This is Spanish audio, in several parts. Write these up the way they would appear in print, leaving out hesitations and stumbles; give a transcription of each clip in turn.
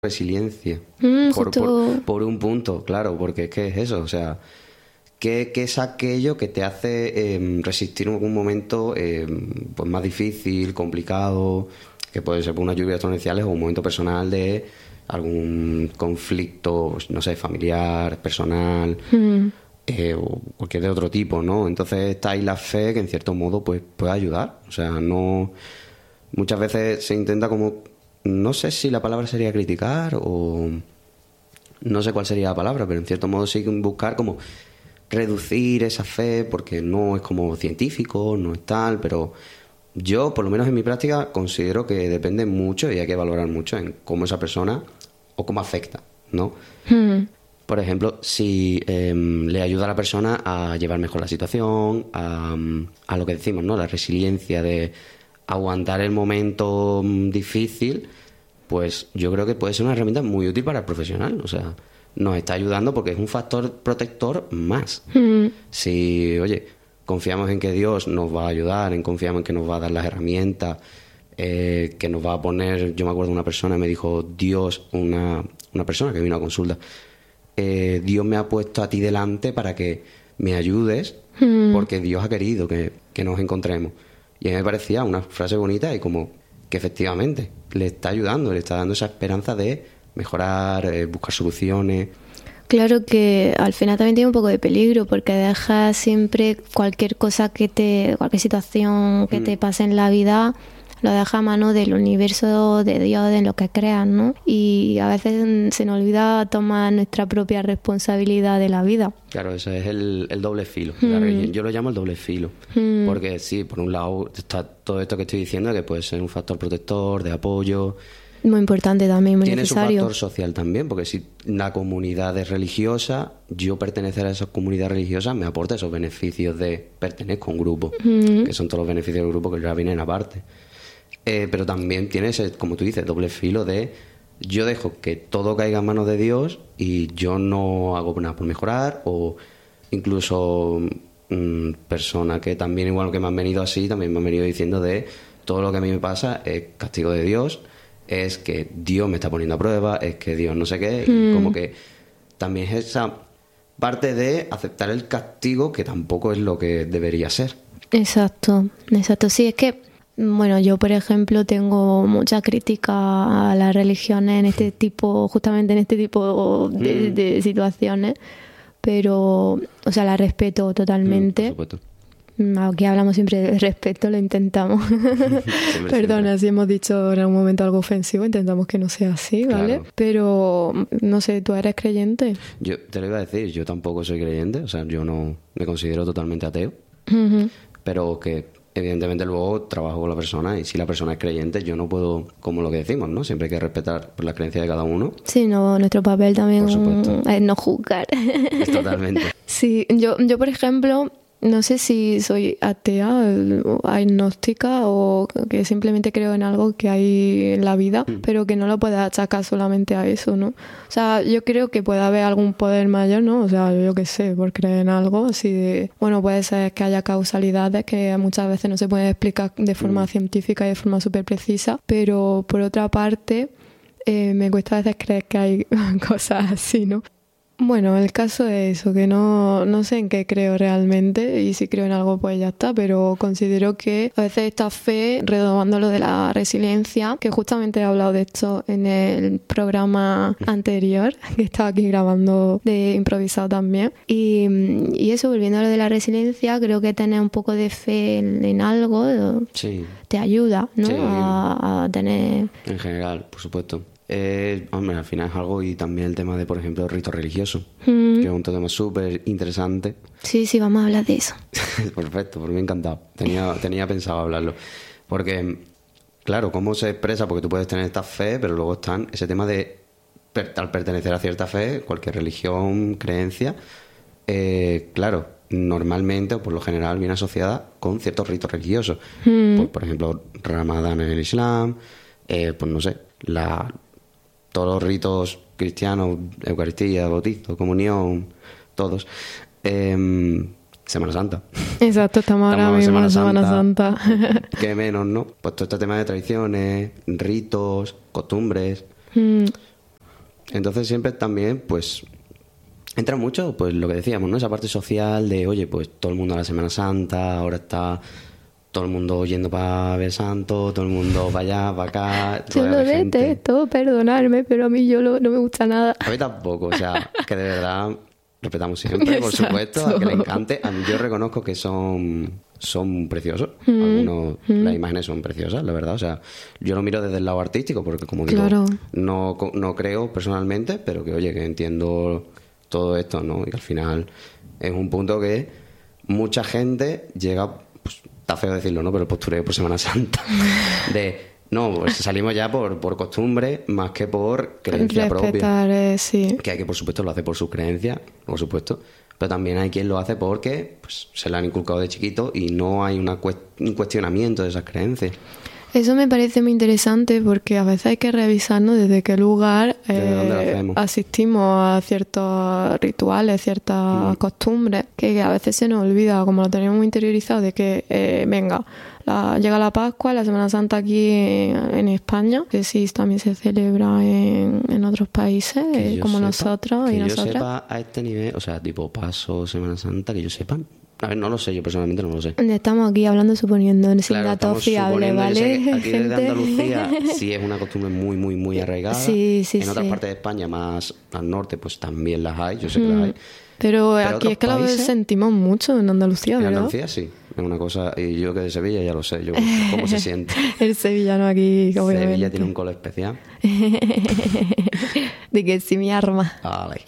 resiliencia. Justo... Por un punto, claro, porque es que es eso, o sea, ¿qué es aquello que te hace resistir en algún momento pues más difícil, complicado, que puede ser por unas lluvias torrenciales o un momento personal de algún conflicto, no sé, familiar, personal, o cualquier de otro tipo, ¿no? Entonces está ahí la fe que en cierto modo pues puede ayudar, o sea, no... Muchas veces se intenta como... No sé si la palabra sería criticar o... No sé cuál sería la palabra, pero en cierto modo sí buscar como reducir esa fe porque no es como científico, no es tal, pero yo, por lo menos en mi práctica, considero que depende mucho y hay que valorar mucho en cómo esa persona o cómo afecta, ¿no? Por ejemplo, si le ayuda a la persona a llevar mejor la situación, a lo que decimos, ¿no? La resiliencia de aguantar el momento difícil, pues yo creo que puede ser una herramienta muy útil para el profesional. O sea, nos está ayudando porque es un factor protector más. Si, oye, confiamos en que Dios nos va a ayudar, confiamos en que nos va a dar las herramientas, que nos va a poner... Yo me acuerdo de una persona me dijo, Dios, una persona que vino a consulta, Dios me ha puesto a ti delante para que me ayudes porque Dios ha querido que nos encontremos. Y a mí me parecía una frase bonita y como que efectivamente le está ayudando, le está dando esa esperanza de mejorar, buscar soluciones. Claro que al final también tiene un poco de peligro porque deja siempre cualquier situación que te pase en la vida, lo deja a mano del universo, de Dios, de lo que creas, ¿no? Y a veces se nos olvida tomar nuestra propia responsabilidad de la vida. Claro, ese es el doble filo de la religión. Yo lo llamo el doble filo. Porque sí, por un lado está todo esto que estoy diciendo, que puede ser un factor protector, de apoyo. Muy importante también, muy necesario. Tiene su factor social también, porque si la comunidad es religiosa, yo pertenecer a esa comunidad religiosa me aporta esos beneficios de pertenezco a un grupo, que son todos los beneficios del grupo que ya vienen aparte. Pero también tiene ese, como tú dices, doble filo de yo dejo que todo caiga en manos de Dios y yo no hago nada por mejorar, o incluso personas que también, igual que me han venido así, también me han venido diciendo de todo lo que a mí me pasa es castigo de Dios, es que Dios me está poniendo a prueba, es que Dios no sé qué, y como que también es esa parte de aceptar el castigo que tampoco es lo que debería ser. Exacto. Sí, es que bueno, yo por ejemplo tengo mucha crítica a las religiones en este tipo, justamente en este tipo de situaciones, pero, o sea, las respeto totalmente. Por supuesto. Aquí hablamos siempre de respeto, lo intentamos. Perdona si hemos dicho en algún momento algo ofensivo, intentamos que no sea así, ¿vale? Claro. Pero, no sé, ¿tú eres creyente? Yo te lo iba a decir, yo tampoco soy creyente, o sea, yo no me considero totalmente ateo, pero que evidentemente luego trabajo con la persona y si la persona es creyente yo no puedo, como lo que decimos, ¿no? Siempre hay que respetar la creencia de cada uno. Sí, no, nuestro papel también es no juzgar. Totalmente. Sí, yo por ejemplo, no sé si soy atea o agnóstica o que simplemente creo en algo que hay en la vida, pero que no lo puedes achacar solamente a eso, ¿no? O sea, yo creo que puede haber algún poder mayor, ¿no? O sea, yo qué sé, por creer en algo, así bueno, puede ser que haya causalidades que muchas veces no se pueden explicar de forma científica y de forma súper precisa, pero por otra parte, me cuesta a veces creer que hay cosas así, ¿no? Bueno, el caso es eso, que no sé en qué creo realmente y si creo en algo pues ya está, pero considero que a veces esta fe, retomando lo de la resiliencia, que justamente he hablado de esto en el programa anterior, que estaba aquí grabando de improvisado también, y eso, volviendo a lo de la resiliencia, creo que tener un poco de fe en algo te ayuda, ¿no? Sí. A tener... En general, por supuesto. Hombre, al final es algo, y también el tema de, por ejemplo, el rito religioso, que es un tema súper interesante. Sí, vamos a hablar de eso. Perfecto, por mí encantado. Tenía pensado hablarlo. Porque, claro, cómo se expresa, porque tú puedes tener esta fe, pero luego están ese tema de, al pertenecer a cierta fe, cualquier religión, creencia, claro, normalmente o por lo general viene asociada con ciertos ritos religiosos. Pues, por ejemplo, Ramadán en el Islam, pues no sé, todos los ritos cristianos, Eucaristía, bautizo, comunión, todos. Semana Santa. Exacto, estamos ahora mismo en Semana Santa. Qué menos, ¿no? Pues todo este tema de tradiciones, ritos, costumbres. Entonces siempre también, pues, entra mucho, pues lo que decíamos, ¿no? Esa parte social de, oye, pues todo el mundo a la Semana Santa, ahora está todo el mundo yendo para ver santo, todo el mundo para allá, para acá. Yo lo detesto, perdonadme, pero a mí no me gusta nada. A mí tampoco, o sea, que de verdad respetamos siempre, por supuesto, a que le encante. A mí yo reconozco que son preciosos. Algunos, las imágenes son preciosas, la verdad. O sea, yo lo miro desde el lado artístico, porque como digo, no creo personalmente, pero que oye, que entiendo todo esto, ¿no? Y que al final es un punto que mucha gente llega, pues, está feo decirlo, ¿no? Pero el postureo por Semana Santa. No, pues salimos ya por costumbre más que por creencia propia. Sí. Que hay que, por supuesto, lo hace por sus creencias, por supuesto. Pero también hay quien lo hace porque pues, se le han inculcado de chiquito y no hay un cuestionamiento de esas creencias. Eso me parece muy interesante porque a veces hay que revisarnos desde qué lugar asistimos a ciertos rituales, ciertas costumbres, que a veces se nos olvida, como lo tenemos muy interiorizado, de que, llega la Pascua, la Semana Santa aquí en España, que sí también se celebra en otros países, como nosotros y nosotras. Que yo sepa a este nivel, o sea, tipo Paso, Semana Santa, que yo sepa. A ver, no lo sé, yo personalmente no lo sé. Estamos aquí hablando suponiendo, sin datos fiables, ¿vale? Aquí desde Andalucía sí es una costumbre muy, muy, muy arraigada. Sí, en otras partes de España, más al norte, pues también las hay, yo sé que las hay. Pero aquí es que lo sentimos mucho en Andalucía, ¿verdad? En Andalucía sí, es una cosa, y yo que de Sevilla ya lo sé, yo cómo se siente. El sevillano aquí, obviamente. Sevilla tiene un color especial. De que sí mi arma. Vale.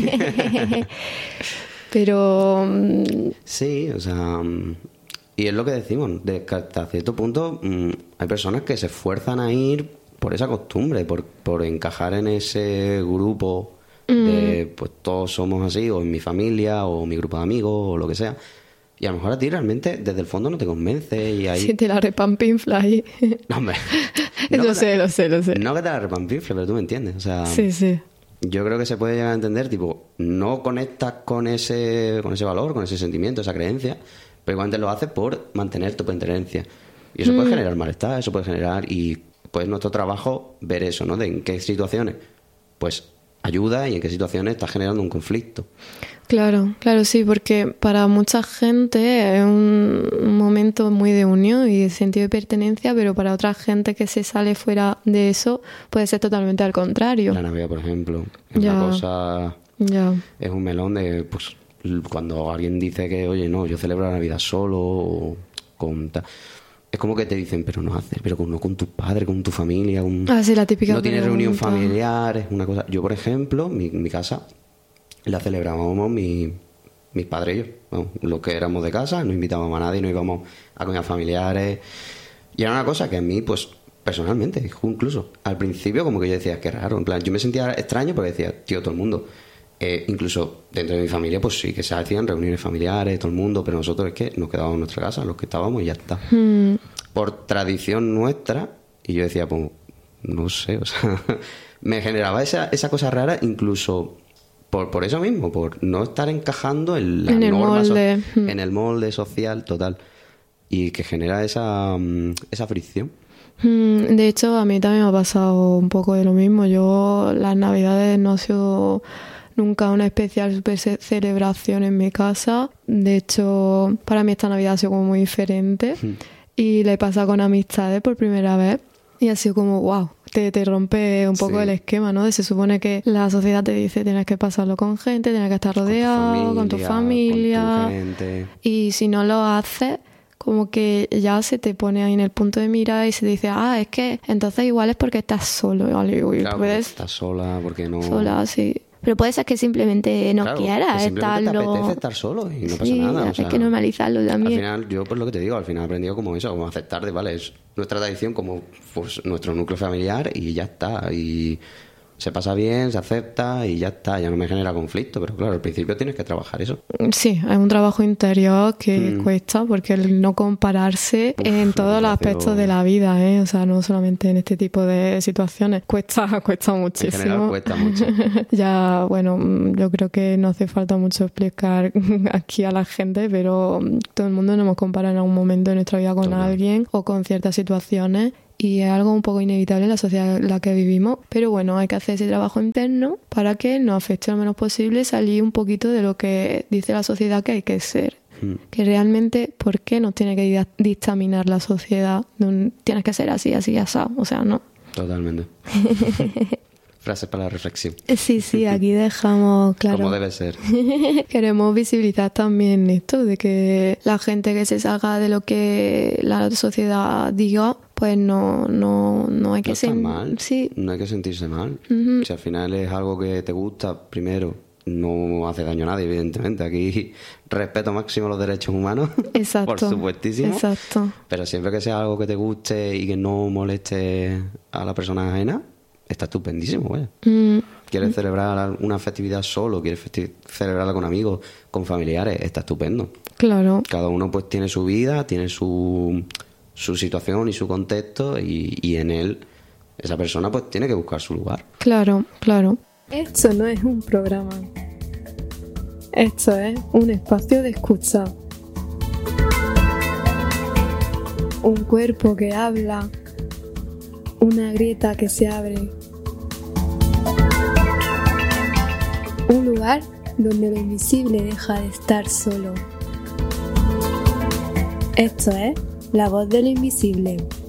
Pero... Sí, o sea... Y es lo que decimos, de que hasta cierto punto hay personas que se esfuerzan a ir por esa costumbre, por encajar en ese grupo de, pues todos somos así, o en mi familia, o mi grupo de amigos, o lo que sea. Y a lo mejor a ti realmente desde el fondo no te convence y ahí... Sí, te la repampinfla ahí. No, hombre. Lo sé. No que te la repampinfle, pero tú me entiendes, o sea... Sí. Yo creo que se puede llegar a entender, tipo, no conectas con ese valor, con ese sentimiento, esa creencia, pero igualmente lo haces por mantener tu pertenencia. Y eso puede generar malestar, eso puede generar... Y pues nuestro trabajo ver eso, ¿no? De en qué situaciones pues ayuda y en qué situaciones está generando un conflicto. Claro, sí, porque para mucha gente es un momento muy de unión y de sentido de pertenencia, pero para otra gente que se sale fuera de eso puede ser totalmente al contrario. La Navidad, por ejemplo, es una cosa... Es un melón de... pues cuando alguien dice que, oye, no, yo celebro la Navidad solo o con... Es como que te dicen, pero no con tus padres, con tu familia. Sí, la típica no tienes pregunta. Reunión familiar, es una cosa... Yo, por ejemplo, mi casa la celebrábamos mis padres y yo. Bueno, los que éramos de casa, no invitábamos a nadie, no íbamos a comidas familiares. Y era una cosa que a mí, pues, personalmente, incluso al principio, como que yo decía, qué raro. En plan, yo me sentía extraño porque decía, tío, todo el mundo... incluso dentro de mi familia, pues sí que se hacían reuniones familiares, todo el mundo, pero nosotros es que nos quedábamos en nuestra casa, los que estábamos y ya está. Por tradición nuestra, y yo decía, pues, no sé, o sea, me generaba esa cosa rara, incluso por eso mismo, por no estar encajando en la norma, en el molde social total, y que genera esa fricción. De hecho, a mí también me ha pasado un poco de lo mismo. Yo las Navidades no ha sido nunca una especial super celebración en mi casa. De hecho, para mí esta Navidad ha sido como muy diferente. Y la he pasado con amistades por primera vez. Y ha sido como, wow, te rompe un poco el esquema, ¿no? Se supone que la sociedad te dice tienes que pasarlo con gente, tienes que estar rodeado, con tu familia. Con tu gente. Y si no lo haces, como que ya se te pone ahí en el punto de mira y se te dice, es que entonces igual es porque estás solo. Claro, puedes... estás sola, porque no... Sola, sí. Pero puede ser que simplemente no quieras estarlo. Te apetece estar solo y no pasa nada. Hay que normalizarlo también. Al final, yo por lo que te digo, al final he aprendido como eso, como aceptar vale, es nuestra tradición como pues, nuestro núcleo familiar y ya está. Y se pasa bien, se acepta y ya está, ya no me genera conflicto, pero claro, al principio tienes que trabajar eso. Sí, es un trabajo interior que cuesta, porque el no compararse en todos los aspectos de la vida, o sea, no solamente en este tipo de situaciones, cuesta muchísimo. En general cuesta mucho. Ya, bueno, yo creo que no hace falta mucho explicar aquí a la gente, pero todo el mundo nos hemos comparado en algún momento de nuestra vida con alguien o con ciertas situaciones. y es algo un poco inevitable en la sociedad en la que vivimos, pero bueno, hay que hacer ese trabajo interno para que nos afecte lo menos posible, salir un poquito de lo que dice la sociedad que hay que ser. Que realmente, ¿por qué nos tiene que dictaminar la sociedad? Tienes que ser así, así, así. O sea, no. Totalmente. Frases para la reflexión. Sí, aquí dejamos claro. Como debe ser. Queremos visibilizar también esto, de que la gente que se salga de lo que la sociedad diga, pues no hay que ser mal. Sí. No hay que sentirse mal. Si al final es algo que te gusta, primero, no hace daño a nadie, evidentemente. Aquí respeto máximo los derechos humanos. Exacto. Por supuestísimo. Exacto. Pero siempre que sea algo que te guste y que no moleste a la persona ajena, está estupendísimo, vaya. ¿Quieres celebrar una festividad solo? ¿Quieres celebrarla con amigos, con familiares? Está estupendo. Claro. Cada uno pues tiene su vida, tiene su situación y su contexto y en él esa persona pues tiene que buscar su lugar. Claro. Esto no es un programa. Esto es un espacio de escucha. Un cuerpo que habla. Una grieta que se abre. Un lugar donde lo invisible deja de estar solo. Esto es La Voz de lo Invisible.